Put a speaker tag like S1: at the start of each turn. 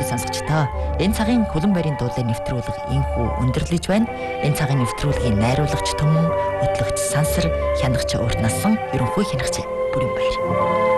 S1: минь сонсогчдоо. Энэ цагийн хөлөн барийн дуулыг нэвтрүүлэг инхүү өндөрлөж байна. Энэ цагийн нэвтрүүлгийн найруулагч Төмөн, хөтлөгч Сансар, хянагч Урт Насан, ерөнхий хянагч Бүрэн Баяр.